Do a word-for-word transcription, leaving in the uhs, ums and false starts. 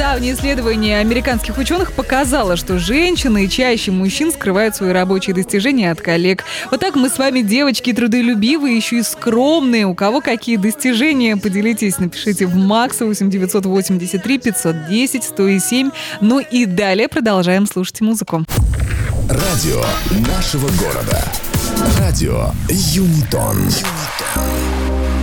Недавнее исследование американских ученых показало, что женщины чаще мужчин скрывают свои рабочие достижения от коллег. Вот так мы с вами, девочки, трудолюбивые, еще и скромные. У кого какие достижения? Поделитесь, напишите в Макс восемь девятьсот восемьдесят три пятьсот десять сто семь. Ну и далее продолжаем слушать музыку. Радио нашего города. Радио Юнитон. Юнитон.